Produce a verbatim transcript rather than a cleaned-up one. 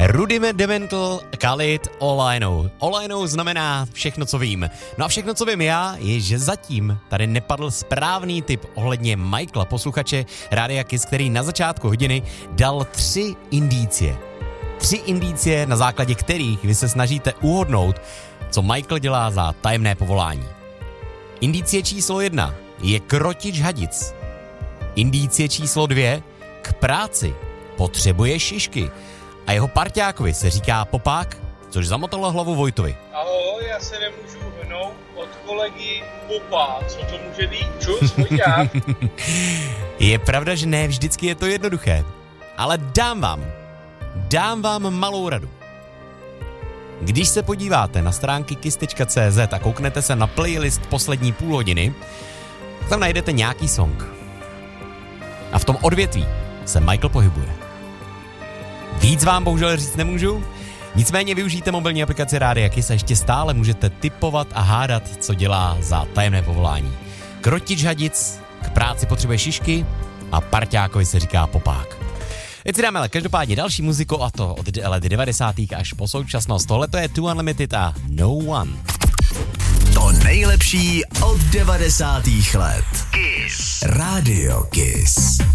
Rudimental Khalid All I Know. All I Know znamená všechno, co vím. No a všechno, co vím já, je, že zatím tady nepadl správný tip ohledně Michaela, posluchače Rádia Kiss, který na začátku hodiny dal tři indicie. Tři indicie, na základě kterých vy se snažíte uhodnout, co Michael dělá za tajemné povolání. Indicie číslo jedna je krotič hadic. Indicie číslo dvě, k práci potřebuje šišky. A jeho parťákovi se říká popák, což zamotalo hlavu Vojtovi. Ahoj, já se nemůžu hnout od kolegy Popa. Co to může být? Čus, Vojťák. Je pravda, že ne vždycky je to jednoduché. Ale dám vám, dám vám malou radu. Když se podíváte na stránky kiss tečka cé zet a kouknete se na playlist poslední půl hodiny, tam najdete nějaký song. A v tom odvětví se Michael pohybuje. Víc vám bohužel říct nemůžu, nicméně využijte mobilní aplikaci Rádia Kiss a ještě stále můžete tipovat a hádat, co dělá za tajemné povolání. Krotič hadic, k práci potřebuje šišky a parťákovi se říká popák. Teď si dáme ale každopádně další muziku, a to od let devadesátých až po současnost. Tohle to je Too Unlimited a No One. To nejlepší od devadesátých let. Kiss. Rádio Kiss.